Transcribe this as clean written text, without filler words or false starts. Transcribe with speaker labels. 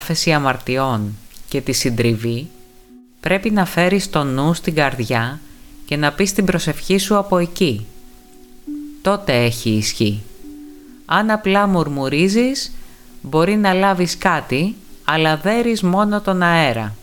Speaker 1: άφεση αμαρτιών και τη συντριβή, πρέπει να φέρεις το νου στην καρδιά και να πεις την προσευχή σου από εκεί. Τότε έχει ισχύ. Αν απλά μουρμουρίζεις, μπορεί να λάβεις κάτι, αλλά δέρεις μόνο τον αέρα.